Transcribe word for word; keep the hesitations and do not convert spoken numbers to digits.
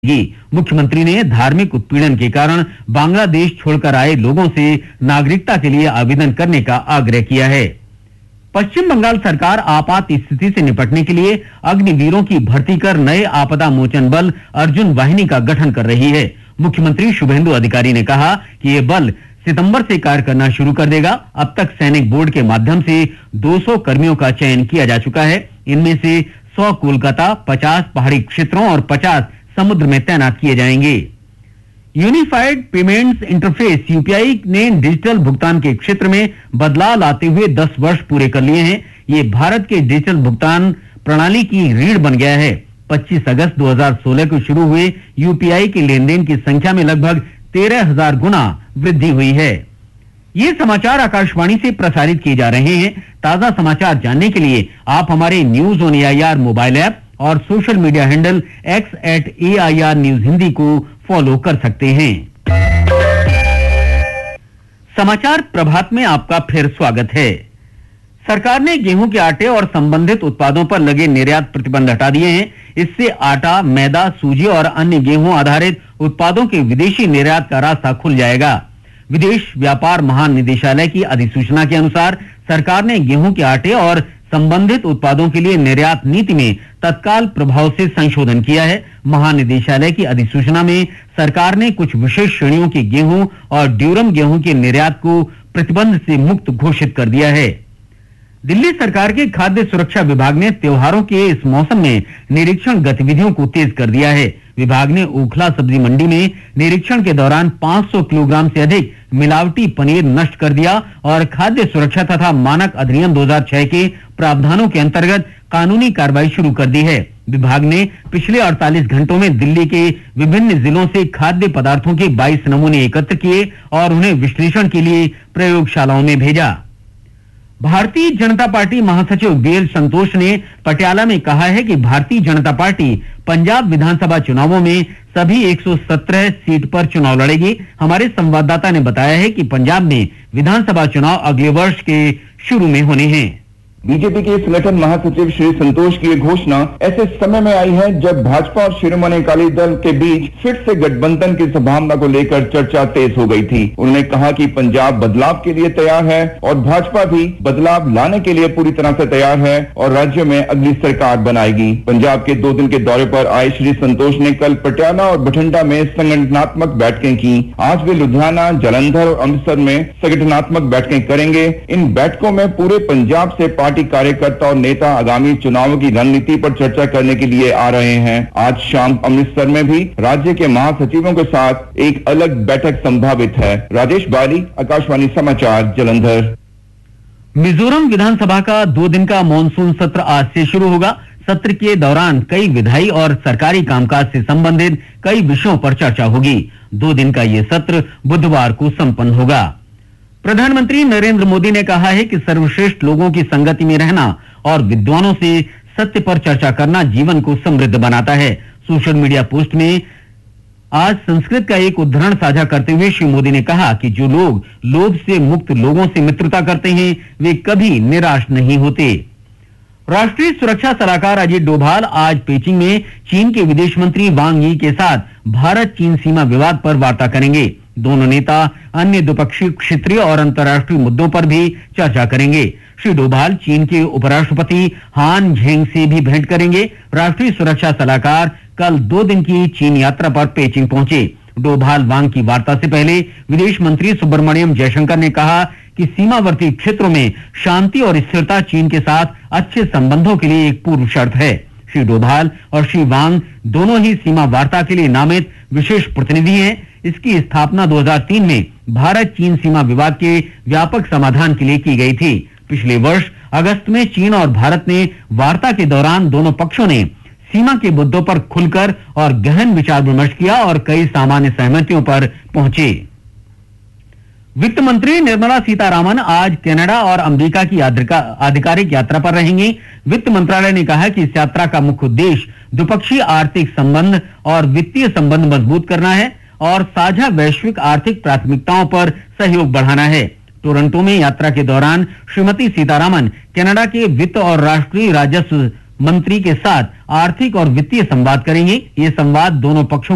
की। मुख्यमंत्री ने धार्मिक उत्पीड़न के कारण बांग्लादेश छोड़कर आए लोगों से नागरिकता के लिए आवेदन करने का आग्रह किया है। पश्चिम बंगाल सरकार आपात स्थिति से निपटने के लिए अग्निवीरों की भर्ती कर नए आपदा मोचन बल अर्जुन वाहिनी का गठन कर रही है। मुख्यमंत्री शुभेंदु अधिकारी ने कहा कि ये बल सितंबर से कार्य करना शुरू कर देगा। अब तक सैनिक बोर्ड के माध्यम से दो सौ कर्मियों का चयन किया जा चुका है। इनमें से सौ कोलकाता, पचास पहाड़ी क्षेत्रों और पचास समुद्र में तैनात किए जाएंगे। यूनिफाइड पेमेंट्स इंटरफेस यूपीआई ने डिजिटल भुगतान के क्षेत्र में बदलाव लाते हुए दस वर्ष पूरे कर लिए हैं। ये भारत के डिजिटल भुगतान प्रणाली की रीढ़ बन गया है। पच्चीस अगस्त दो हज़ार सोलह को शुरू हुए यूपीआई के लेनदेन की संख्या में लगभग तेरह हज़ार गुना वृद्धि हुई है। ये समाचार आकाशवाणी से प्रसारित किए जा रहे हैं। ताजा समाचार जानने के लिए आप हमारे news on AIR mobile app और social media handle x eight AIR news Hindi को फॉलो कर सकते हैं। समाचार प्रभात में आपका फिर स्वागत है। सरकार ने गेहूं के आटे और संबंधित उत्पादों पर लगे निर्यात प्रतिबंध हटा दिए हैं। इससे आटा, मैदा, सूजी और अन्य गेहूं आधारित उत्पादों के विदेशी निर्यात का रास्ता खुल जाएगा। विदेश व्यापार महानिदेशालय की अधिसूचना के अनुसार सरकार ने गेहूं के आटे और संबंधित उत्पादों के लिए निर्यात नीति में तत्काल प्रभाव से संशोधन किया है। महानिदेशालय की अधिसूचना में सरकार ने कुछ विशेष श्रेणियों के गेहूं और ड्यूरम गेहूं के निर्यात को प्रतिबंध से मुक्त घोषित कर दिया है। दिल्ली सरकार के खाद्य सुरक्षा विभाग ने त्योहारों के इस मौसम में निरीक्षण गतिविधियों को तेज कर दिया है। विभाग ने ओखला सब्जी मंडी में निरीक्षण के दौरान पाँच सौ किलोग्राम से अधिक मिलावटी पनीर नष्ट कर दिया और खाद्य सुरक्षा तथा मानक अधिनियम दो हज़ार छह के प्रावधानों के अंतर्गत कानूनी कार्रवाई शुरू कर दी है। विभाग ने पिछले अड़तालीस घंटों में दिल्ली के विभिन्न जिलों से खाद्य पदार्थों के बाईस नमूने एकत्र किए और उन्हें विश्लेषण के लिए प्रयोगशालाओं में भेजा। भारतीय जनता पार्टी महासचिव बीएल संतोष ने पटियाला में कहा है कि भारतीय जनता पार्टी पंजाब विधानसभा चुनावों में सभी एक सौ सत्रह सीट पर चुनाव लड़ेगी। हमारे संवाददाता ने बताया है कि पंजाब में विधानसभा चुनाव अगले वर्ष के शुरू में होने हैं। बीजेपी के संगठन महासचिव श्री संतोष की ये घोषणा ऐसे समय में आई है जब भाजपा और शिरोमणि अकाली दल के बीच फिर से गठबंधन की संभावना को लेकर चर्चा तेज हो गई थी। उन्होंने कहा कि पंजाब बदलाव के लिए तैयार है और भाजपा भी बदलाव लाने के लिए पूरी तरह से तैयार है और राज्य में अगली सरकार बनाएगी। पंजाब के दो दिन के दौरे पर आए श्री संतोष ने कल पटियाला और बठिंडा में संगठनात्मक बैठकें की। आज वे लुधियाना, जालंधर और अमृतसर में संगठनात्मक बैठकें करेंगे। इन बैठकों में पूरे पंजाब से पार्टी कार्यकर्ता और नेता आगामी चुनावों की रणनीति पर चर्चा करने के लिए आ रहे हैं। आज शाम अमृतसर में भी राज्य के महासचिवों के साथ एक अलग बैठक संभावित है। राजेश बाली, आकाशवाणी समाचार, जालंधर। मिजोरम विधानसभा का दो दिन का मॉनसून सत्र आज से शुरू होगा। सत्र के दौरान कई विधायी और सरकारी कामकाज से संबंधित कई विषयों पर चर्चा होगी। दो दिन का ये सत्र बुधवार को संपन्न होगा। प्रधानमंत्री नरेंद्र मोदी ने कहा है कि सर्वश्रेष्ठ लोगों की संगति में रहना और विद्वानों से सत्य पर चर्चा करना जीवन को समृद्ध बनाता है। सोशल मीडिया पोस्ट में आज संस्कृत का एक उद्धरण साझा करते हुए श्री मोदी ने कहा कि जो लोग लोभ से मुक्त लोगों से मित्रता करते हैं वे कभी निराश नहीं होते। राष्ट्रीय सुरक्षा सलाहकार अजीत डोभाल आज पेचिंग में चीन के विदेश मंत्री वांग यी के साथ भारत चीन सीमा विवाद पर वार्ता करेंगे। दोनों नेता अन्य द्विपक्षीय, क्षेत्रीय और अंतर्राष्ट्रीय मुद्दों पर भी चर्चा करेंगे। श्री डोभाल चीन के उपराष्ट्रपति हान झेंग से भी भेंट करेंगे। राष्ट्रीय सुरक्षा सलाहकार कल दो दिन की चीन यात्रा पर पेचिंग पहुंचे। डोभाल वांग की वार्ता से पहले विदेश मंत्री सुब्रमण्यम जयशंकर ने कहा कि सीमावर्ती क्षेत्रों में शांति और स्थिरता चीन के साथ अच्छे संबंधों के लिए एक पूर्व शर्त है। श्री डोभाल और श्री वांग दोनों ही सीमा वार्ता के लिए नामित विशेष प्रतिनिधि हैं। इसकी स्थापना दो हज़ार तीन में भारत चीन सीमा विवाद के व्यापक समाधान के लिए की गई थी। पिछले वर्ष अगस्त में चीन और भारत ने वार्ता के दौरान दोनों पक्षों ने सीमा के मुद्दों पर खुलकर और गहन विचार विमर्श किया और कई सामान्य सहमतियों पर पहुंचे। वित्त मंत्री निर्मला सीतारामन आज कनाडा और अमेरिका की आधिकारिक यात्रा पर रहेंगी। वित्त मंत्रालय ने कहा कि इस यात्रा का मुख्य उद्देश्य द्विपक्षीय आर्थिक संबंध और वित्तीय संबंध मजबूत करना है और साझा वैश्विक आर्थिक प्राथमिकताओं पर सहयोग बढ़ाना है। टोरंटो में यात्रा के दौरान श्रीमती सीतारामन कनाडा के वित्त और राष्ट्रीय राजस्व मंत्री के साथ आर्थिक और वित्तीय संवाद करेंगे। ये संवाद दोनों पक्षों